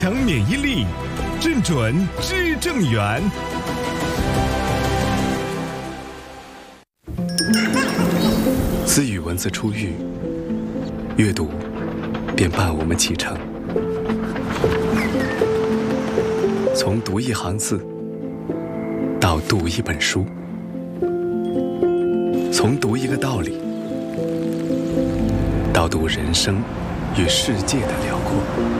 强免疫力，正准知正源。 自与文字初遇，阅读便伴我们启程。从读一行字，到读一本书，从读一个道理，到读人生与世界的辽阔。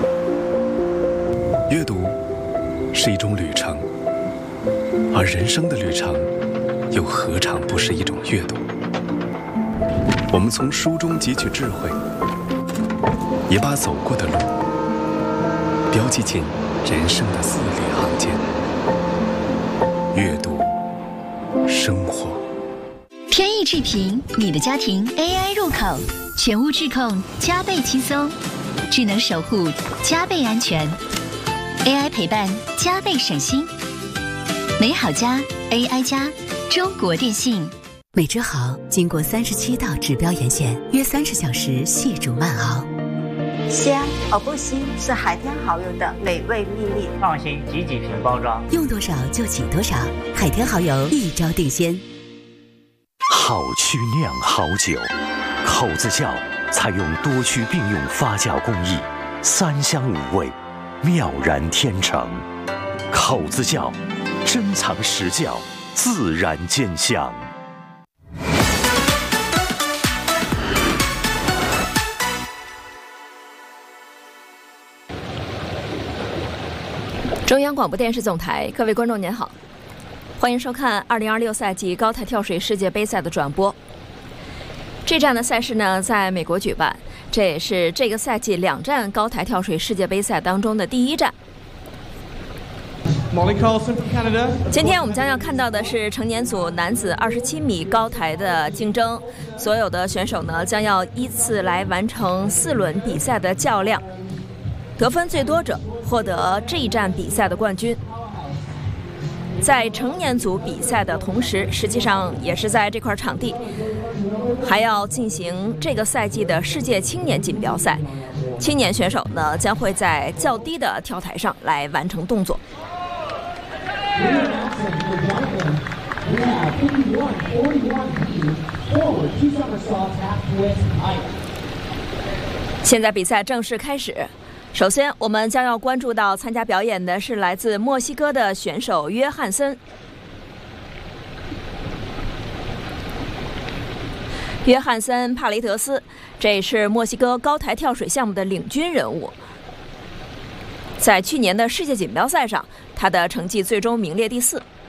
阅读是一种旅程，而人生的旅程又何尝不是一种阅读？我们从书中汲取智慧，也把走过的路标记进人生的字里行间。阅读，生活。 天翼智屏，你的家庭 AI 入口，全屋智控加倍轻松，智能守护加倍安全。AI 陪伴加倍省心，美好家 AI 家，中国电信。 美之好经过37道指标严选，约30小时细煮慢熬。 鲜而不腥是海天好友的美味秘密。 放心，挤几瓶包装， 用多少就挤多少，海天好友一招定鲜。 好曲酿好酒，口子窖采用多区并用发酵工艺，3香5味，妙然天成。口子窖珍藏实窖，自然见香。 中央广播电视总台，各位观众您好，欢迎收看2026赛季高台跳水世界杯赛的转播。这站的赛事呢，在美国举办，这也是这个赛季2站高台跳水世界杯赛当中的第1站。今天我们将要看到的是成年组男子27米高台的竞争，所有的选手呢将要依次来完成4轮比赛的较量，得分最多者获得这一站比赛的冠军。在成年组比赛的同时，实际上也是在这块场地还要进行这个赛季的世界青年锦标赛，青年选手呢将会在较低的跳台上来完成动作。现在比赛正式开始，首先我们将要关注到参加表演的是来自墨西哥的选手约翰森。约翰森·帕雷德斯，这是墨西哥高台跳水项目的领军人物。在去年的世界锦标赛上，他的成绩最终名列第4。